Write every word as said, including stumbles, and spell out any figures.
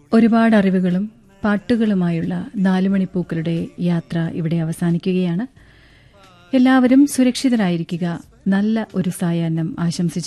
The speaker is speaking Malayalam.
ഒരുപാട് അറിവുകളും പാട്ടുകളുമായുള്ള നാലുമണിപ്പൂക്കളുടെ യാത്ര ഇവിടെ അവസാനിക്കുകയാണ്. എല്ലാവരും സുരക്ഷിതരായിരിക്കുക. നല്ല ഒരു സായാഹ്നം ആശംസിച്ചു